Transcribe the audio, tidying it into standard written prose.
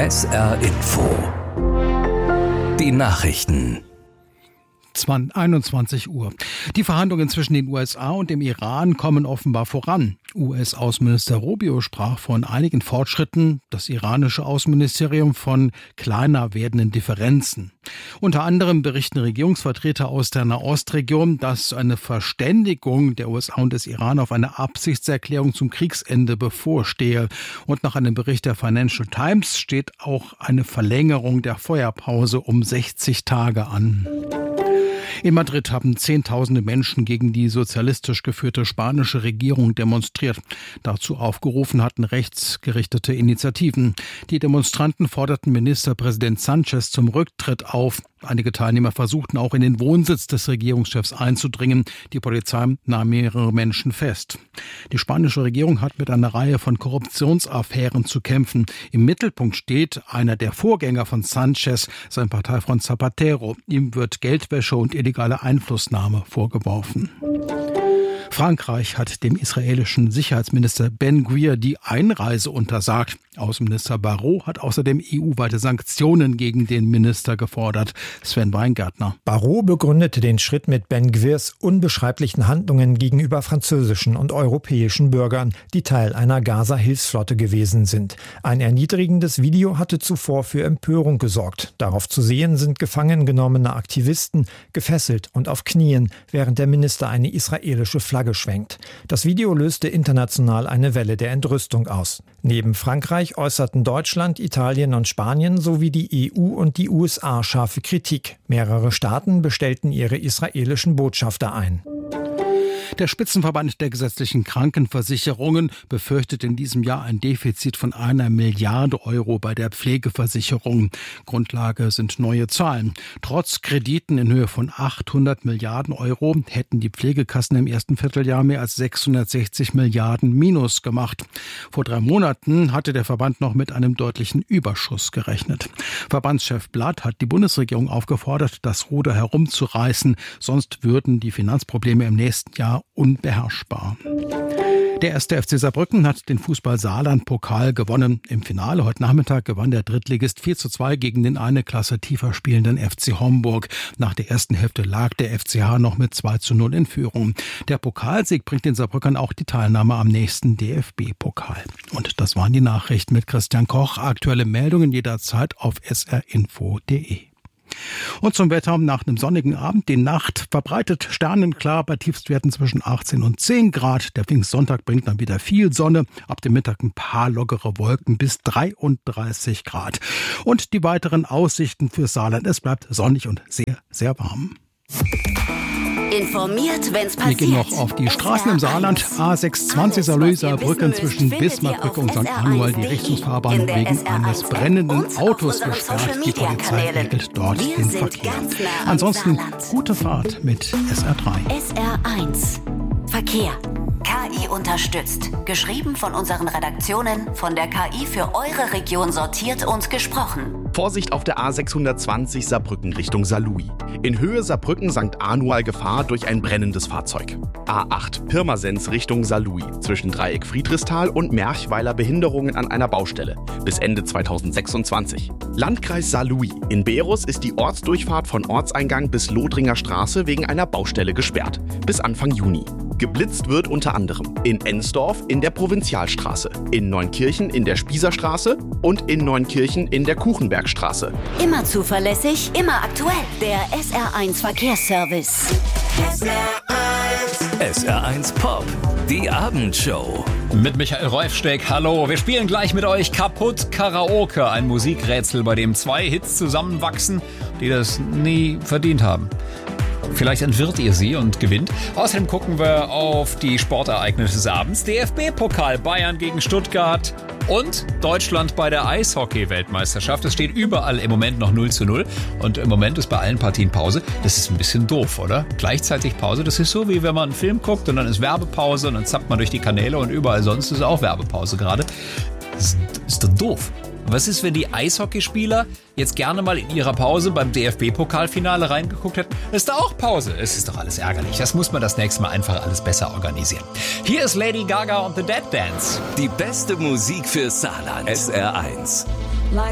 SR Info. Die Nachrichten. 21 Uhr. Die Verhandlungen zwischen den USA und dem Iran kommen offenbar voran. US-Außenminister Rubio sprach von einigen Fortschritten, das iranische Außenministerium von kleiner werdenden Differenzen. Unter anderem berichten Regierungsvertreter aus der Nahostregion, dass eine Verständigung der USA und des Iran auf eine Absichtserklärung zum Kriegsende bevorstehe. Und nach einem Bericht der Financial Times steht auch eine Verlängerung der Feuerpause um 60 Tage an. In Madrid haben Zehntausende Menschen gegen die sozialistisch geführte spanische Regierung demonstriert. Dazu aufgerufen hatten rechtsgerichtete Initiativen. Die Demonstranten forderten Ministerpräsident Sánchez zum Rücktritt auf. Einige Teilnehmer versuchten auch in den Wohnsitz des Regierungschefs einzudringen. Die Polizei nahm mehrere Menschen fest. Die spanische Regierung hat mit einer Reihe von Korruptionsaffären zu kämpfen. Im Mittelpunkt steht einer der Vorgänger von Sánchez, sein Parteifreund Zapatero. Ihm wird Geldwäsche und illegale Einflussnahme vorgeworfen. Frankreich hat dem israelischen Sicherheitsminister Ben-Gvir die Einreise untersagt. Außenminister Barrot hat außerdem EU-weite Sanktionen gegen den Minister gefordert. Sven Weingärtner. Barrot begründete den Schritt mit Ben-Gvirs unbeschreiblichen Handlungen gegenüber französischen und europäischen Bürgern, die Teil einer Gaza-Hilfsflotte gewesen sind. Ein erniedrigendes Video hatte zuvor für Empörung gesorgt. Darauf zu sehen sind gefangen genommene Aktivisten, gefesselt und auf Knien, während der Minister eine israelische Flagge schwenkt. Das Video löste international eine Welle der Entrüstung aus. Neben Frankreich äußerten Deutschland, Italien und Spanien sowie die EU und die USA scharfe Kritik. Mehrere Staaten bestellten ihre israelischen Botschafter ein. Der Spitzenverband der gesetzlichen Krankenversicherungen befürchtet in diesem Jahr ein Defizit von 1 Milliarde Euro bei der Pflegeversicherung. Grundlage sind neue Zahlen. Trotz Krediten in Höhe von 800 Milliarden Euro hätten die Pflegekassen im ersten Vierteljahr mehr als 660 Milliarden Minus gemacht. Vor 3 Monaten hatte der Verband noch mit einem deutlichen Überschuss gerechnet. Verbandschef Blatt hat die Bundesregierung aufgefordert, das Ruder herumzureißen, sonst würden die Finanzprobleme im nächsten Jahr unbeherrschbar. Der 1. FC Saarbrücken hat den Fußball-Saarland-Pokal gewonnen. Im Finale heute Nachmittag gewann der Drittligist 4:2 gegen den eine Klasse tiefer spielenden FC Homburg. Nach der ersten Hälfte lag der FCH noch mit 2:0 in Führung. Der Pokalsieg bringt den Saarbrückern auch die Teilnahme am nächsten DFB-Pokal. Und das waren die Nachrichten mit Christian Koch. Aktuelle Meldungen jederzeit auf srinfo.de. Und zum Wetter nach einem sonnigen Abend. Die Nacht verbreitet sternenklar bei Tiefstwerten zwischen 18 und 10 Grad. Der Pfingstsonntag bringt dann wieder viel Sonne. Ab dem Mittag ein paar lockere Wolken bis 33 Grad. Und die weiteren Aussichten fürs Saarland. Es bleibt sonnig und sehr, sehr warm. Informiert, wenn's passiert. Wir gehen noch auf die Straßen im Saarland. A620 Saarlouis-Saarbrücken zwischen Bismarckbrücke und St. Anual die Richtungsfahrbahn wegen eines brennenden Autos gesperrt. Die Polizei regelt dort den Verkehr. Ansonsten gute Fahrt mit SR3. SR1 Verkehr. KI unterstützt. Geschrieben von unseren Redaktionen, von der KI für eure Region sortiert und gesprochen. Vorsicht auf der A620 Saarbrücken Richtung Saarlouis. In Höhe Saarbrücken St. Anual Gefahr durch ein brennendes Fahrzeug. A8 Pirmasens Richtung Saarlouis. Zwischen Dreieck Friedrichsthal und Merchweiler Behinderungen an einer Baustelle. Bis Ende 2026. Landkreis Saarlouis. In Berus ist die Ortsdurchfahrt von Ortseingang bis Lothringer Straße wegen einer Baustelle gesperrt. Bis Anfang Juni. Geblitzt wird unter anderem in Ensdorf in der Provinzialstraße, in Neunkirchen in der Spießerstraße und in Neunkirchen in der Kuchenbergstraße. Immer zuverlässig, immer aktuell. Der SR1 Verkehrsservice. SR1 Pop, die Abendshow. Mit Michael Reufsteck, hallo. Wir spielen gleich mit euch Kaputt Karaoke, ein Musikrätsel, bei dem 2 Hits zusammenwachsen, die das nie verdient haben. Vielleicht entwirrt ihr sie und gewinnt. Außerdem gucken wir auf die Sportereignisse des Abends. DFB-Pokal Bayern gegen Stuttgart und Deutschland bei der Eishockey-Weltmeisterschaft. Es steht überall im Moment noch 0:0 und im Moment ist bei allen Partien Pause. Das ist ein bisschen doof, oder? Gleichzeitig Pause. Das ist so, wie wenn man einen Film guckt und dann ist Werbepause und dann zappt man durch die Kanäle und überall sonst ist auch Werbepause gerade. Das ist doch doof. Was ist, wenn die Eishockeyspieler jetzt gerne mal in ihrer Pause beim DFB-Pokalfinale reingeguckt hätten? Ist da auch Pause? Es ist doch alles ärgerlich. Das muss man das nächste Mal einfach alles besser organisieren. Hier ist Lady Gaga und The Dead Dance. Die beste Musik für Saarland. SR1.